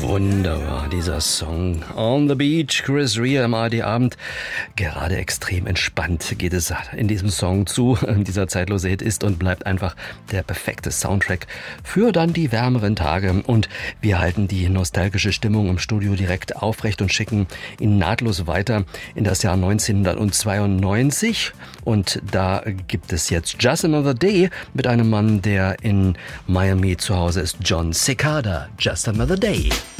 Wunderbar, dieser Song. On the Beach, Chris Rea im ARD-Abend. Gerade extrem entspannt geht es in diesem Song zu. Dieser zeitlose Hit ist und bleibt einfach der perfekte Soundtrack für dann die wärmeren Tage. Und wir halten die nostalgische Stimmung im Studio direkt aufrecht und schicken ihn nahtlos weiter in das Jahr 1992. Und da gibt es jetzt Just Another Day mit einem Mann, der in Miami zu Hause ist, Jon Secada. Just Another Day.